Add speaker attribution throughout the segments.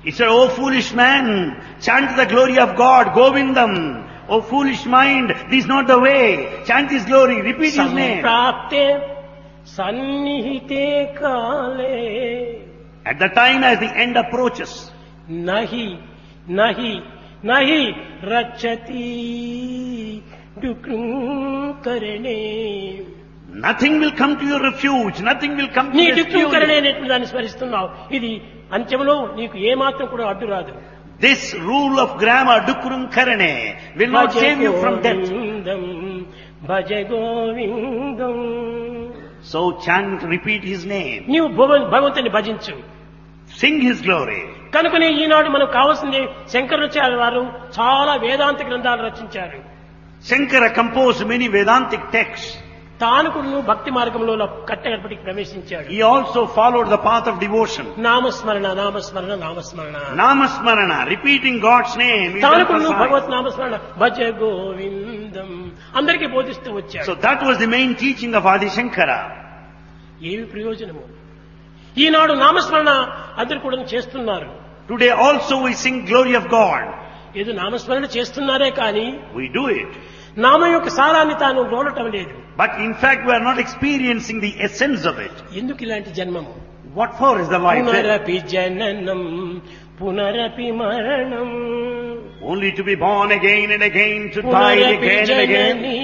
Speaker 1: He said, "O foolish man, chant the glory of God, Govindam. O foolish mind, this is not the way. Chant His glory, repeat His name."
Speaker 2: సంప్రాప్తే సన్నిహితే కాలే
Speaker 1: At the time as the end approaches,
Speaker 2: నహి నహి నహి రక్షతి డుక్రుంకరణే
Speaker 1: nothing will come to your refuge, nothing will come to
Speaker 2: నీ
Speaker 1: rescue
Speaker 2: డుక్రుంకరణే
Speaker 1: you.
Speaker 2: అనేటువంటి దాన్ని స్మరిస్తున్నావు. ఇది అంత్యంలో నీకు ఏమాత్రం కూడా అడ్డు రాదు.
Speaker 1: This rule of grammar, Dukrum Karane, will not save you from death.
Speaker 2: Bhaja Govindam.
Speaker 1: So chant, repeat His name,
Speaker 2: నీవు భగవంతుని భజించు.
Speaker 1: sing His glory.
Speaker 2: కనుకనే ఈనాడు మనకు కావాల్సింది శంకరాచార్య వారు చాలా వేదాంత గ్రంథాలు రచించారు.
Speaker 1: Shankara composed many Vedantic texts.
Speaker 2: తాను కూడా భక్తి మార్గంలో కట్టగడపటికి ప్రవేశించాడు.
Speaker 1: He also followed the path of devotion.
Speaker 2: నామస్మరణ నామస్మరణ నామస్మరణ.
Speaker 1: Namasmarana, repeating God's name. is
Speaker 2: తాను కూడా
Speaker 1: emphasized.
Speaker 2: భగవత్ నామస్మరణ భజ గోవిందం అందరికీ బోధిస్తూ వచ్చాడు.
Speaker 1: So that was the main teaching of Adi Shankara.
Speaker 2: ఏమి ప్రయోజనము? ఈనాడు నామస్మరణ అందరు కూడా చేస్తున్నారు.
Speaker 1: Today also we sing glory of God.
Speaker 2: ఏదో నామస్మరణ చేస్తున్నారే కానీ
Speaker 1: We do it.
Speaker 2: నామం యొక్క సారాన్ని తాను గోడటం లేదు.
Speaker 1: But in fact we are not experiencing the essence of it.
Speaker 2: ఎందుకు ఇలాంటి జన్మము?
Speaker 1: What for is the life?
Speaker 2: పునరపి జననం పునరపి మరణం
Speaker 1: Only to be born again and again, to die
Speaker 2: పునరపి
Speaker 1: again and again,
Speaker 2: Janani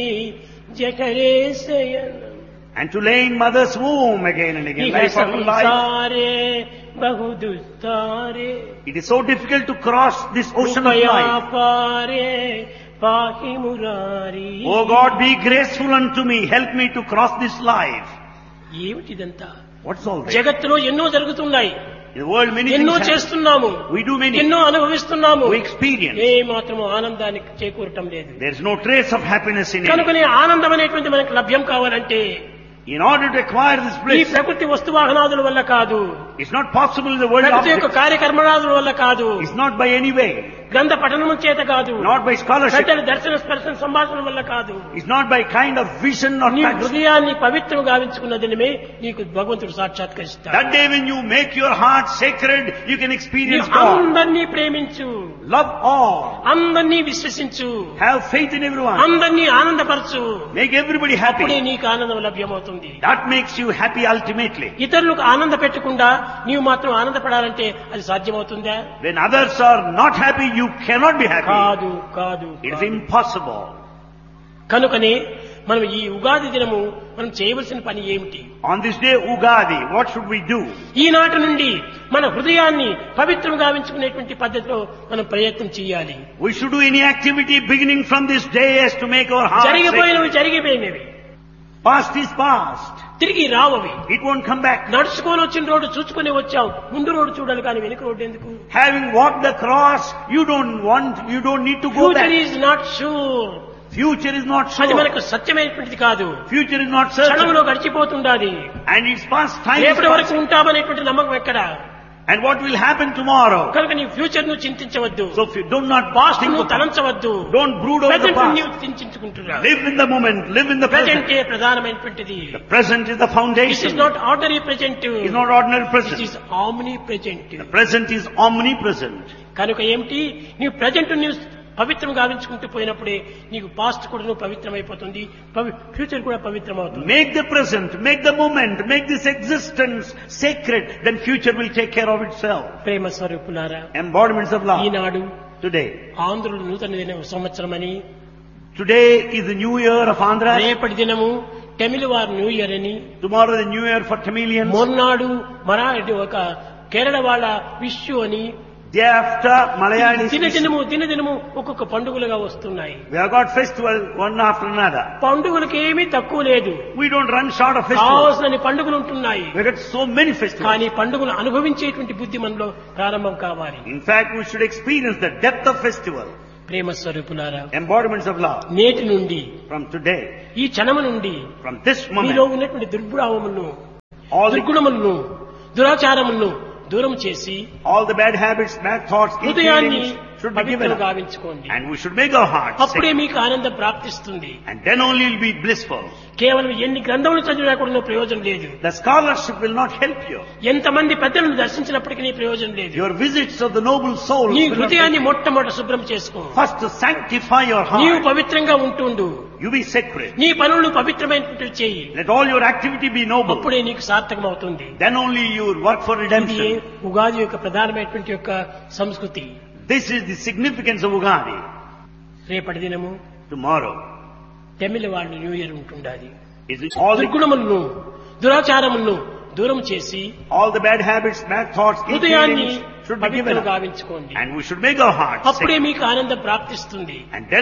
Speaker 2: జఠరే శయనం
Speaker 1: and to lay in mother's womb again and again.
Speaker 2: ఇహ
Speaker 1: Life after life.
Speaker 2: సంసారే బహు దుస్తారే
Speaker 1: It is so difficult to cross this ocean of life.
Speaker 2: కృపయాపారే పాహి Murari.
Speaker 1: Oh God, be graceful unto me. Help me to cross this life.
Speaker 2: ఏమిటిదంతా?
Speaker 1: What's all this?
Speaker 2: జగత్తులో ఎన్నో జరుగుతున్నాయి,
Speaker 1: In the world many
Speaker 2: ఎన్నో
Speaker 1: things happen.
Speaker 2: చేస్తున్నాము,
Speaker 1: We do many.
Speaker 2: ఎన్నో అనుభవిస్తున్నాము.
Speaker 1: We experience.
Speaker 2: ఏ మాత్రము ఆనందానికి చేకూరటం లేదు.
Speaker 1: There is no trace of happiness in it.
Speaker 2: కనుకనే ఆనందం అనేటువంటి మనకు లభ్యం కావాలంటే
Speaker 1: In order to acquire this
Speaker 2: ఈ
Speaker 1: bliss,
Speaker 2: ప్రకృతి వస్తువాహనాదుల వల్ల కాదు,
Speaker 1: it's not possible in the world
Speaker 2: ప్రకృతి యొక్క
Speaker 1: objects.
Speaker 2: కార్యకర్మణాదుల వల్ల కాదు,
Speaker 1: It's not by any way.
Speaker 2: గ్రంథ పఠనం చేత కాదు,
Speaker 1: Not by scholarship.
Speaker 2: పెద్దల దర్శన స్పర్శన సంభాషణ వల్ల కాదు.
Speaker 1: It's not by kind of vision or
Speaker 2: నీ
Speaker 1: touch.
Speaker 2: హృదయాన్ని పవిత్రం గావించుకున్న దినమే నీకు భగవంతుడు సాక్షాత్కరిస్తాడు.
Speaker 1: That day when you make your heart sacred, you can
Speaker 2: నీ
Speaker 1: experience God.
Speaker 2: అందరినీ ప్రేమించు,
Speaker 1: Love all.
Speaker 2: అందరినీ విశ్వసించు,
Speaker 1: Have faith in everyone.
Speaker 2: అందరినీ ఆనందపరచు.
Speaker 1: Make everybody happy.
Speaker 2: అప్పుడే నీకు ఆనందం లభ్యమవుతుంది.
Speaker 1: That makes you happy ultimately.
Speaker 2: ఇతరులకు ఆనంద పెట్టకుండా నీవు మాత్రం ఆనందపడాలంటే అది సాధ్యమవుతుందా?
Speaker 1: When others are not happy, you cannot be happy.
Speaker 2: కాదు కాదు
Speaker 1: It is
Speaker 2: కాదు.
Speaker 1: impossible.
Speaker 2: కనుకనే మనం ఈ ఉగాది దినము మనం చేయవలసిన పని ఏమిటి?
Speaker 1: On this day, Ugadi, what should we do?
Speaker 2: ఈనాటి నుండి మన హృదయాన్ని పవిత్రం గావించుకునేటువంటి పద్ధతిలో మనం ప్రయత్నం చేయాలి.
Speaker 1: We should do any activity beginning from this day as to make our heart
Speaker 2: జరిగిపోయినవి
Speaker 1: sacred.
Speaker 2: జరిగిపోయినవి,
Speaker 1: Past is past.
Speaker 2: తిరిగి రావవి.
Speaker 1: It won't come back.
Speaker 2: నడుచుకొని వచ్చిన రోడ్డు చూసుకుని వచ్చావు, ముందు రోడ్డు చూడాలి కానీ వెనుక రోడ్డు ఎందుకు?
Speaker 1: Having walked the cross, you don't need to go
Speaker 2: future
Speaker 1: back.
Speaker 2: Is not sure.
Speaker 1: Future is not
Speaker 2: అది
Speaker 1: sure.
Speaker 2: మనకు సత్యమైనటువంటిది కాదు.
Speaker 1: Future is not certain.
Speaker 2: క్షణంలో గడిచిపోతుండాలి.
Speaker 1: And it's past time. is
Speaker 2: రేపటి వరకు
Speaker 1: past.
Speaker 2: ఉంటామనేటువంటి నమ్మకం ఎక్కడ?
Speaker 1: And what will happen tomorrow?
Speaker 2: కనుక నీ ఫ్యూచర్ ను చింతించవద్దు,
Speaker 1: So if you do not
Speaker 2: past
Speaker 1: think
Speaker 2: ను
Speaker 1: of,
Speaker 2: తలంచవద్దు.
Speaker 1: don't brood over the
Speaker 2: present
Speaker 1: past.
Speaker 2: నీవు చింతించుకుంటున్నావు.
Speaker 1: Live in the moment. Live in the present.
Speaker 2: ప్రజెంటే ప్రధానమైనటువంటిది.
Speaker 1: The present is the
Speaker 2: this
Speaker 1: foundation.
Speaker 2: Is not ordinary present,
Speaker 1: It's not ordinary
Speaker 2: this
Speaker 1: present.
Speaker 2: Is omni present.
Speaker 1: The present is omnipresent.
Speaker 2: కనుక ఏమిటి, నీవు present నీవు పవిత్రం గావించుకుంటూ పోయినప్పుడే నీకు past కూడా నువ్వు పవిత్రమైపోతుంది, future కూడా పవిత్రమవుతుంది.
Speaker 1: Make the present, make the moment, make this existence sacred, then future will take care of itself.
Speaker 2: ప్రేమ స్వరూపులారా,
Speaker 1: Embodiments of love.
Speaker 2: Eenadu
Speaker 1: Today.
Speaker 2: ఆంధ్రులు నూతన సంవత్సరమని,
Speaker 1: Today is the new year of Andhra.
Speaker 2: రేపటి దినము తమిళ వారు new year అని,
Speaker 1: Tomorrow the new year for Tamilians.
Speaker 2: మొన్నాడు మరాఠీ ఒక కేరళ వాళ్ళ విషు అని,
Speaker 1: Day after Malayalis.
Speaker 2: దినదినము ఒక్కొక్క పండుగలుగా వస్తున్నాయి.
Speaker 1: We have got festival one after another.
Speaker 2: పండుగలకు ఏమీ తక్కువ లేదు.
Speaker 1: We don't run short of festivals.
Speaker 2: కావాల్సిన పండుగలు ఉంటున్నాయి.
Speaker 1: We got so many festivals.
Speaker 2: కానీ పండుగలు అనుభవించేటువంటి బుద్ధి మనలో ప్రారంభం కావాలి.
Speaker 1: In fact, we should experience the depth of festival.
Speaker 2: ప్రేమ స్వరూపులారా,
Speaker 1: Embodiments of love.
Speaker 2: నేటి నుండి
Speaker 1: From today,
Speaker 2: ఈ క్షణము నుండి
Speaker 1: from this
Speaker 2: మీలో
Speaker 1: moment,
Speaker 2: ఉన్నటువంటి దుర్భావములను,
Speaker 1: all the
Speaker 2: దుర్గుణములను, దురాచారములను దూరం చేసి
Speaker 1: bad habits, bad thoughts,
Speaker 2: హృదయాన్ని
Speaker 1: feelings, should be given
Speaker 2: పవిత్రం
Speaker 1: up.
Speaker 2: గావించుకోండి.
Speaker 1: And we should make our hearts
Speaker 2: అప్పుడే
Speaker 1: sacred.
Speaker 2: మీకు ఆనందం ప్రాప్తిస్తుంది.
Speaker 1: And then only you'll be blissful.
Speaker 2: కేవలం ఎన్ని గ్రంథములు చదివినా కూడా ప్రయోజనం లేదు.
Speaker 1: The scholarship will not help you.
Speaker 2: ఎంతమంది పెద్దలను దర్శించినప్పటికీ నీ ప్రయోజనం లేదు.
Speaker 1: Your visits of the noble souls
Speaker 2: నీ
Speaker 1: will not
Speaker 2: హృదయాన్ని
Speaker 1: help you.
Speaker 2: మొట్టమొదట శుభ్రం చేసుకో.
Speaker 1: First to sanctify your
Speaker 2: నీవు
Speaker 1: heart.
Speaker 2: పవిత్రంగా ఉంటుండు.
Speaker 1: You be sacred.
Speaker 2: నీ పనులను పవిత్రమైనటువంటి చేయి.
Speaker 1: Let all your activity be noble.
Speaker 2: అప్పుడే నీకు సార్థకం అవుతుంది.
Speaker 1: Then only you will work for
Speaker 2: ఇది
Speaker 1: redemption.
Speaker 2: ఉగాది యొక్క ప్రధానమైనటువంటి యొక్క సంస్కృతి.
Speaker 1: This is the significance of Ugadi.
Speaker 2: రేపటి దినము
Speaker 1: Tomorrow
Speaker 2: తమిళ వాళ్ళు న్యూ ఇయర్ ఉంటుండాలి.
Speaker 1: is all the
Speaker 2: దుర్గుణములను దురాచారములను దూరం చేసి
Speaker 1: bad habits, bad thoughts, ill
Speaker 2: హృదయాన్ని
Speaker 1: feelings should be given
Speaker 2: పవిత్రం
Speaker 1: up.
Speaker 2: గావించుకోండి.
Speaker 1: And we should make our hearts
Speaker 2: అప్పుడే
Speaker 1: sacred.
Speaker 2: మీకు ఆనందం ప్రాప్తిస్తుంది.
Speaker 1: And then